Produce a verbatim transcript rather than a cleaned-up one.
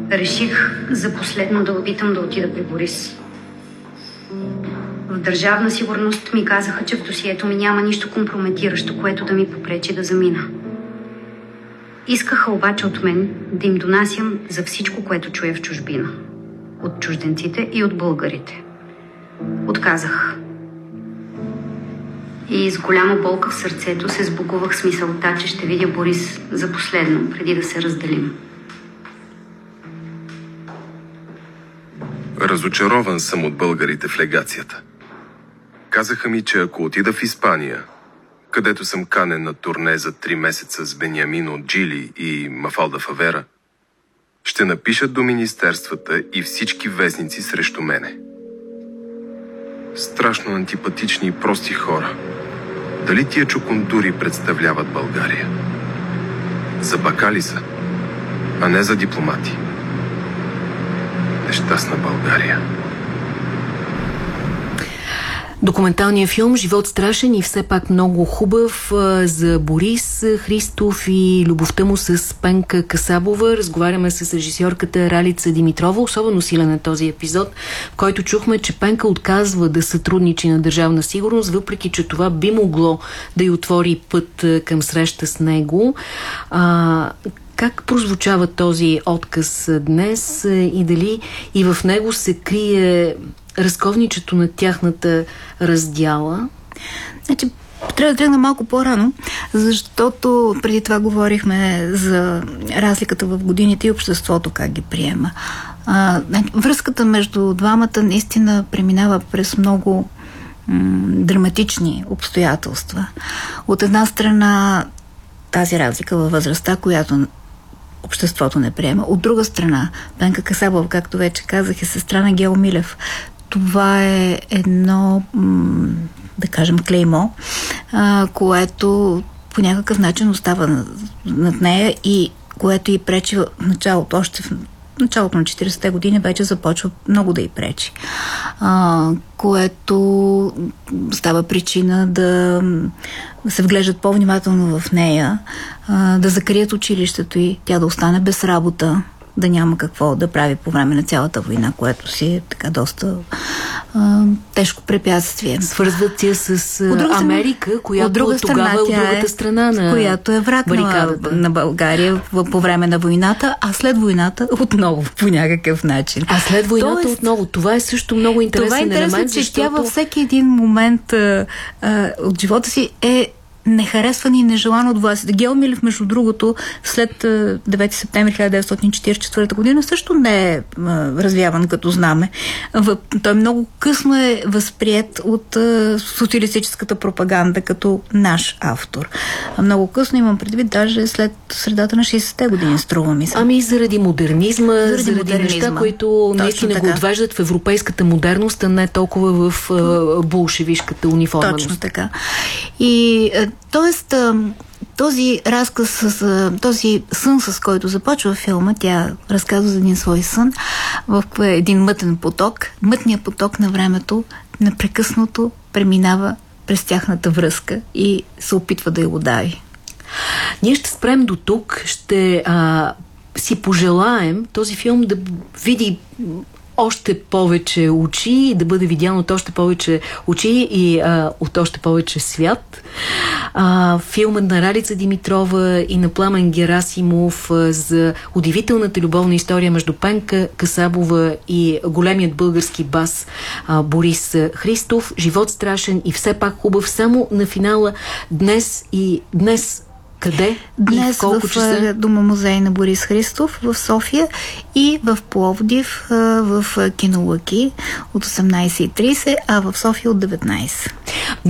Реших за последно да опитам да отида при Борис. В Държавна сигурност ми казаха, че в досието ми няма нищо компрометиращо, което да ми попречи да замина. Искаха обаче от мен да им донасям за всичко, което чуя в чужбина. От чужденците и от българите. Отказах. И с голяма болка в сърцето се сбогувах с мисълта, че ще видя Борис за последно, преди да се разделим. Разочарован съм от българите в легацията. Казаха ми, че ако отида в Испания, където съм канен на турне за три месеца с Бениамино Джили и Мафалда Фавера, ще напишат до министерствата и всички вестници срещу мене. Страшно антипатични и прости хора. Дали тия чукундури представляват България? За бакали са, а не за дипломати. Нещастна България. Документалният филм «Живот страшен и все пак много хубав» за Борис Христов и любовта му с Пенка Касабова. Разговаряме с режисьорката Ралица Димитрова. Особено силен е този епизод, в който чухме, че Пенка отказва да сътрудничи на Държавна сигурност, въпреки че това би могло да й отвори път към среща с него. А, Как прозвучава този отказ днес и дали и в него се крие разковничето на тяхната раздяла? Значи, трябва да тръгна малко по-рано, защото преди това говорихме за разликата в годините и обществото как ги приема. А, връзката между двамата наистина преминава през много м- драматични обстоятелства. От една страна тази разлика във възрастта, която обществото не приема. От друга страна, Пенка Касабова, както вече казах, е сестра на Гео Милев. Това е едно, м- да кажем, клеймо, а, което по някакъв начин остава над нея и което й пречи в началото, още в началото на четиридесетте години вече започва много да й пречи. А, което става причина да се вглеждат по-внимателно в нея, а, да закрият училището и тя да остане без работа, да няма какво да прави по време на цялата война, което си е така доста а, тежко препятствие. Свързват я с друга Америка, която друга тогава е от другата е, страна на която е враг на, на България по време на войната, а след войната отново по някакъв начин. А след войната Тоест, отново. Това е също много интересен това е интересно, елемент, че защото... тя във всеки един момент а, а, от живота си е нехаресван и нежелан от властите. Гео Милев, между другото, след девети септември хиляда деветстотин четиридесет и четвърта година също не е а, развяван като знаме. В, той много късно е възприет от а, социалистическата пропаганда като наш автор. А много късно, имам предвид, даже след средата на шейсетте години, струва ми се. Ами заради модернизма, заради, заради модернизма. Неща, които наистина го отвеждат в европейската модерност, а не толкова в а, болшевишката униформеност. Точно така. И Тоест, този разказ, с този сън, с който започва филма, тя разказва за един свой сън в един мътен поток. Мътният поток на времето непрекъснато преминава през тяхната връзка и се опитва да я удави. Ние ще спрем до тук, ще а, си пожелаем този филм да види още повече очи, да бъде видян от още повече очи и а, от още повече свят. А, филмът на Ралица Димитрова и на Пламен Герасимов а, за удивителната любовна история между Пенка Касабова и големият български бас а, Борис Христов. Живот страшен и все пак хубав. Само на финала днес и днес къде? Днес и в колко в часа? Дома музей на Борис Христов в София и в Пловдив в кино Лъки от осемнайсет и трийсет, а в София от деветнайсет.